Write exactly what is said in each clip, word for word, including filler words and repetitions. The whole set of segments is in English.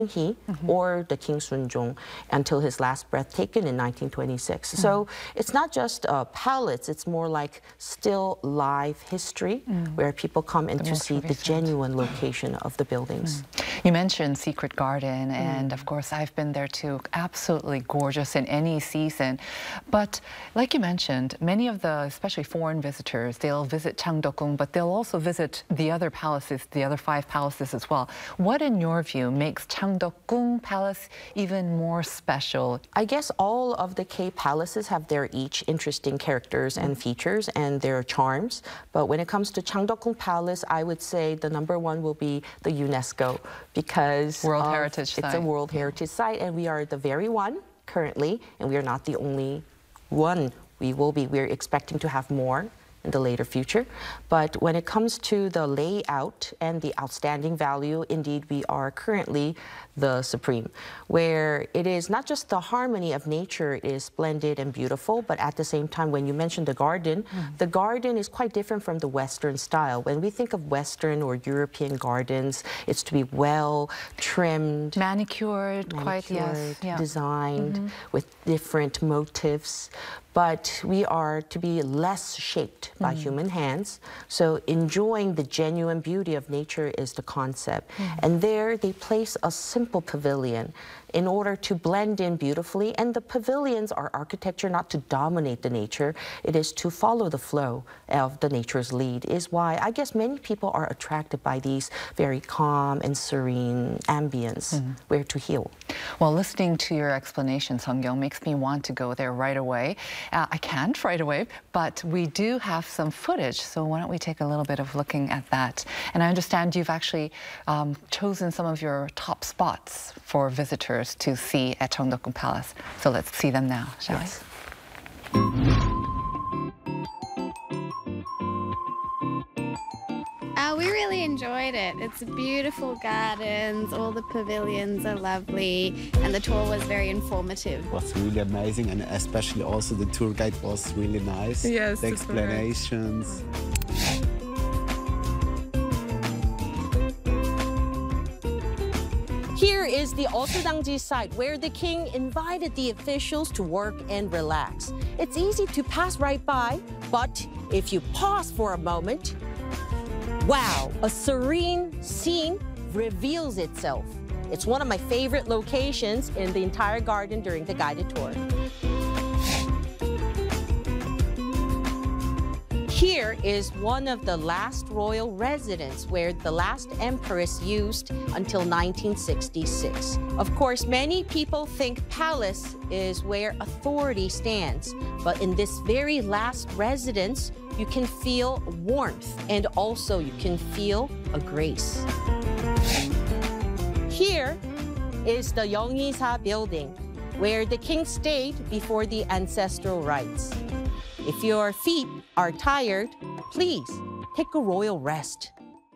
He mm-hmm. or the King Sunjong until his last breath taken in nineteen twenty-six. Mm-hmm. So it's not just a palace, it's more like still live history mm. where people come in the to see the genuine location of the buildings. Mm. You mentioned Secret Garden, and mm. of course I've been there too. Absolutely gorgeous in any season. But like you mentioned, many of the, especially foreign visitors, they'll visit Changdeokgung, but they'll also visit the other palaces, the other five palaces as well. What, in your view, makes Changdeokgung Changdeokgung Palace even more special? I guess all of the K palaces have their each interesting characters and features and their charms. But when it comes to Changdeokgung Palace, I would say the number one will be the UNESCO because World Heritage Site. It's a World Heritage Site, and we are the very one currently, and we are not the only one. We will be. We're expecting to have more in the later future. But when it comes to the layout and the outstanding value, indeed we are currently the supreme, where it is not just the harmony of nature is splendid and beautiful, but at the same time, when you mentioned the garden, mm. the garden is quite different from the Western style. When we think of Western or European gardens, it's to be well trimmed, manicured, manicured quite yes, yeah. designed mm-hmm. with different motifs. But we are to be less shaped by mm. human hands. So enjoying the genuine beauty of nature is the concept. Mm. And there they place a simple pavilion in order to blend in beautifully. And the pavilions are architecture not to dominate the nature. It is to follow the flow of the nature's lead, is why I guess many people are attracted by these very calm and serene ambience mm. where to heal. Well, listening to your explanation, Sung-kyung, makes me want to go there right away. Uh, I can't right away, but we do have some footage, so why don't we take a little bit of looking at that. And I understand you've actually um, chosen some of your top spots for visitors to see at Changdeokgung Palace. So let's see them now, shall yes. we? Uh, we really enjoyed it. It's beautiful gardens, all the pavilions are lovely, and the tour was very informative. It was really amazing, and especially also the tour guide was really nice. Yes, the explanations. Here is the Osudangji site where the king invited the officials to work and relax. It's easy to pass right by, but if you pause for a moment, wow, a serene scene reveals itself. It's one of my favorite locations in the entire garden during the guided tour. Here is one of the last royal residences where the last empress used until nineteen sixty-six. Of course, many people think palace is where authority stands, but in this very last residence, you can feel warmth and also you can feel a grace. Here is the Yeongi-sa building, where the king stayed before the ancestral rites. If your feet are tired, please take a royal rest.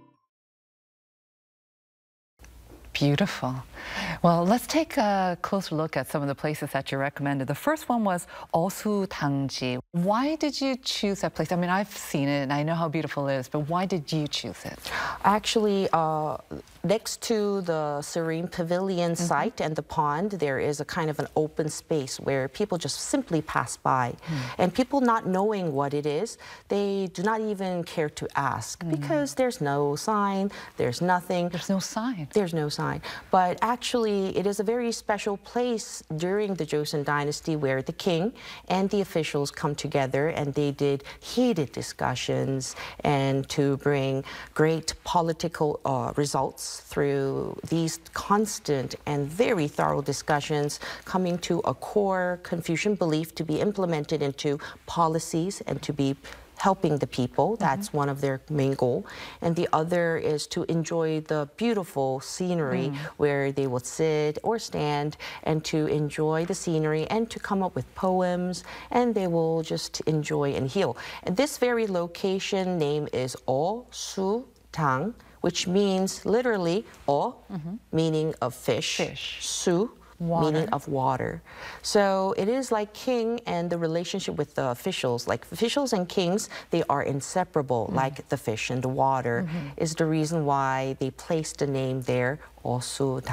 Beautiful. Well, let's take a closer look at some of the places that you recommended. The first one was Osudangji. Why did you choose that place? I mean, I've seen it and I know how beautiful it is, but why did you choose it? Actually, uh, next to the serene pavilion mm-hmm. site and the pond, there is a kind of an open space where people just simply pass by. Mm. And people not knowing what it is, they do not even care to ask mm. because there's no sign, there's nothing. There's no sign. There's no sign. But actually, it is a very special place during the Joseon Dynasty where the king and the officials come together and they did heated discussions and to bring great political uh, results through these constant and very thorough discussions, coming to a core Confucian belief to be implemented into policies and to be helping the people. That's mm-hmm. one of their main goal. And the other is to enjoy the beautiful scenery mm. where they will sit or stand and to enjoy the scenery and to come up with poems, and they will just enjoy and heal. And this very location name is Osudang, which means literally O, mm-hmm. meaning of fish, fish. Su, Water. meaning of water. So it is like king and the relationship with the officials. Like officials and kings, they are inseparable, mm. like the fish and the water, mm-hmm. is the reason why they placed the name there, Osudang.